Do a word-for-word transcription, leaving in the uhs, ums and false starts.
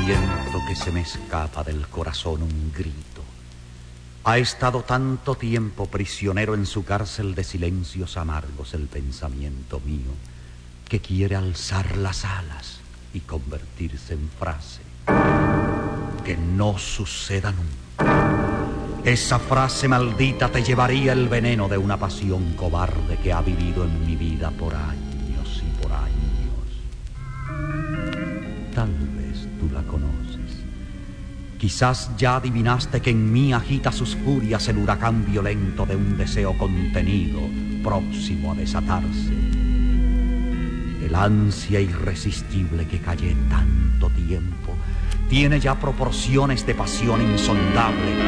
Siento que se me escapa del corazón un grito. Ha estado tanto tiempo prisionero en su cárcel de silencios amargos el pensamiento mío, que quiere alzar las alas y convertirse en frase. Que no suceda nunca. Esa frase maldita te llevaría el veneno de una pasión cobarde que ha vivido en mi vida por años y por años. Tal vez tú la conoces. Quizás ya adivinaste que en mí agita sus furias el huracán violento de un deseo contenido, próximo a desatarse. El ansia irresistible que callé tanto tiempo tiene ya proporciones de pasión insondable.